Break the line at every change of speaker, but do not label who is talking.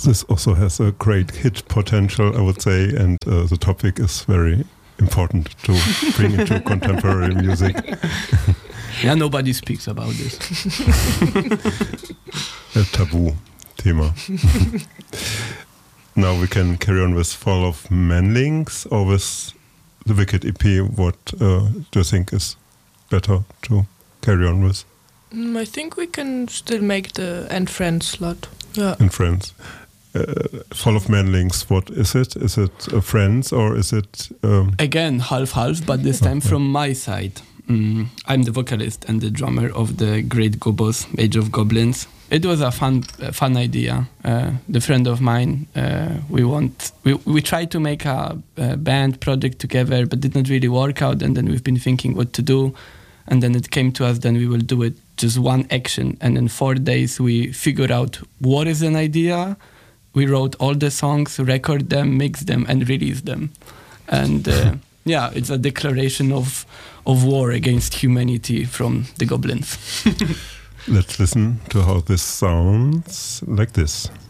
this also has a great hit potential, I would say, and the topic is very important to bring into contemporary music.
Yeah, nobody speaks about this.
A taboo thema. Now we can carry on with Fall of Manlings or with the Wicked EP. What do you think is better to carry on with?
I think we can still make the And Friends slot. Yeah.
And Friends. Fall of Manlings, what is it? Is it Friends or is it...
Again, half-half, but this time from my side. I'm the vocalist and the drummer of the Great Gobos, Age of Goblins. It was a fun idea. The friend of mine, we tried to make a band project together, but did not really work out. And then we've been thinking what to do. And then it came to us, then we will do it just one action. And in 4 days, we figured out what is an idea. We wrote all the songs, record them, mix them, and release them. And yeah, it's a declaration of war against humanity from the Goblins.
Let's listen to how this sounds like this.